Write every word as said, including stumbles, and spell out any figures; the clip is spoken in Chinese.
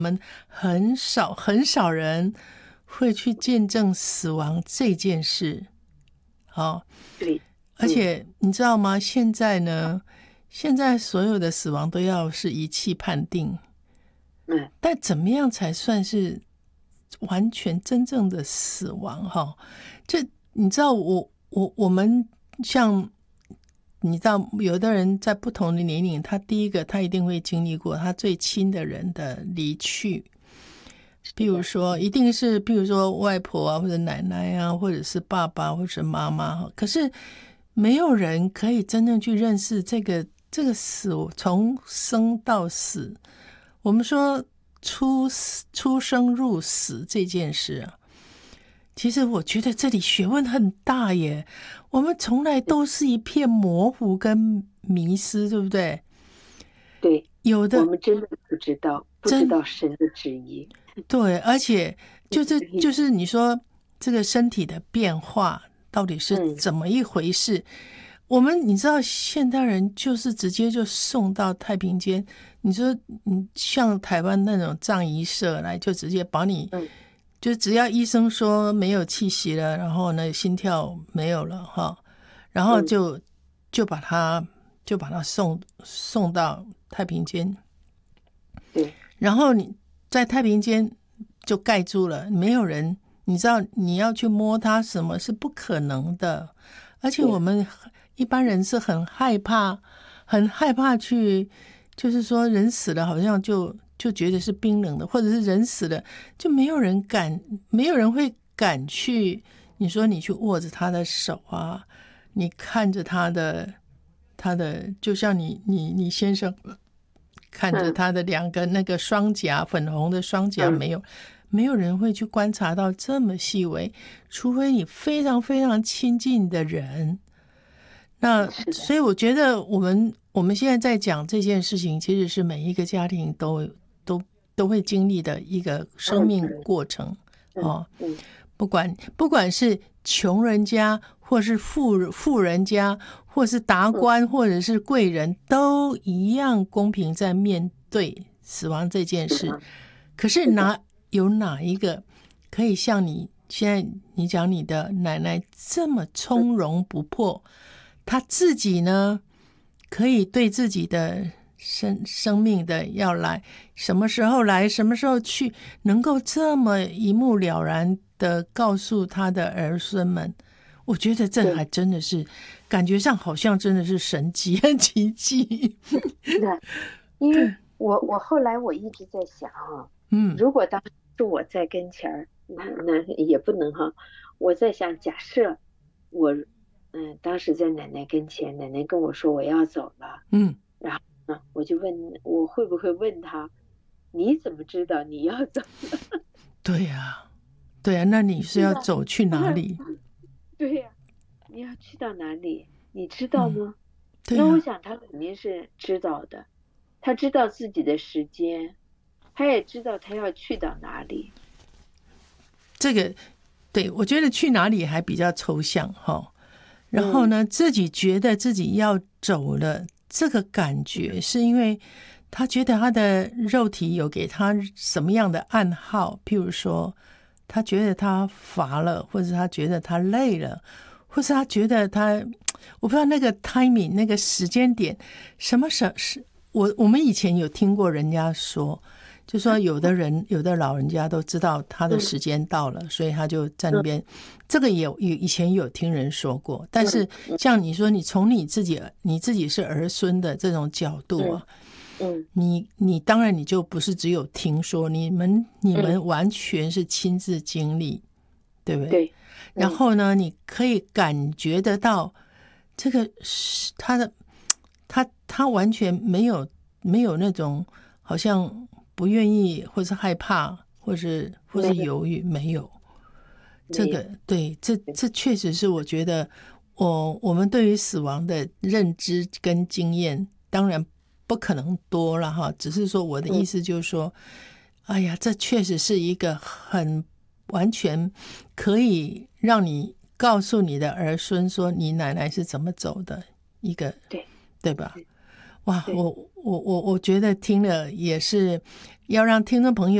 很少很少人会去见证死亡这件事。哦， 对， 而且你知道吗？现在呢，现在所有的死亡都要是仪器判定， 嗯， 但怎么样才算是完全真正的死亡？哈，这你知道我，我我们像你知道，有的人在不同的年龄，他第一个他一定会经历过他最亲的人的离去。比如说一定是比如说外婆啊，或者奶奶啊，或者是爸爸或者是妈妈，可是没有人可以真正去认识这个这个死，从生到死，我们说出出生入死这件事啊，其实我觉得这里学问很大耶，我们从来都是一片模糊跟迷失，对不对？ 对， 有的我们真的不知道，不知道神的旨意。 对，而且就是就是你说这个身体的变化到底是怎么一回事？嗯、我们你知道现代人就是直接就送到太平间，你说你像台湾那种葬仪社来，就直接把你，嗯、就只要医生说没有气息了，然后呢心跳没有了哈，然后就、嗯、就把他就把他送送到太平间， 对， 然后你。在太平间就盖住了，没有人，你知道你要去摸它什么是不可能的，而且我们一般人是很害怕很害怕去，就是说人死了好像就就觉得是冰冷的，或者是人死了就没有人敢，没有人会敢去，你说你去握着他的手啊，你看着他的他的，就像你你你先生看着他的两个那个双颊，粉红的双颊，没有、嗯、没有人会去观察到这么细微，除非你非常非常亲近的人。那所以我觉得我们我们现在在讲这件事情，其实是每一个家庭都都都会经历的一个生命过程、嗯、哦。不管不管是穷人家，或是富富人家，或是达官，或者是贵人，都一样公平在面对死亡这件事。可是哪有哪一个可以像你现在你讲你的奶奶这么从容不迫？她自己呢，可以对自己的生生命的要来，什么时候来，什么时候去，能够这么一目了然的告诉他的儿孙们，我觉得这还真的是感觉上好像真的是神迹奇迹。 因为我我后来我一直在想哈、啊，嗯，如果当时我在跟前，那那也不能哈。我在想，假设我嗯当时在奶奶跟前，奶奶跟我说我要走了，嗯，然后呢，我就问我会不会问他，你怎么知道你要走了？ 对呀、啊，对呀、啊，那你是要走去哪里？ 对呀、啊，你要去到哪里？你知道吗？ 嗯啊、 那我想他肯定是知道的，他知道自己的时间，他也知道他要去到哪里。 这个对，我觉得去哪里还比较抽象哈。然后呢、嗯，自己觉得自己要走了，这个感觉是因为他觉得他的肉体有给他什么样的暗号，譬如说他觉得他乏了，或者他觉得他累了，或是他觉得他，我不知道那个 timing 那个时间点什么时候是我我们以前有听过人家说，就说有的人有的老人家都知道他的时间到了，所以他就在那边，这个也有以前有听人说过。但是像你说你从你自己你自己是儿孙的这种角度啊，你你当然你就不是只有听说，你们你们完全是亲自经历，对不对？ 对。 然后呢，你可以感觉得到这个他的他他完全没有没有那种好像不愿意或是害怕或是或是犹豫，没有这个对，这这确实是我觉得我我们对于死亡的认知跟经验当然不可能多了哈，只是说我的意思就是说、嗯、哎呀，这确实是一个很完全可以让你告诉你的儿孙说你奶奶是怎么走的一个， 对对吧？ 哇，我我我我觉得听了也是要让听众朋友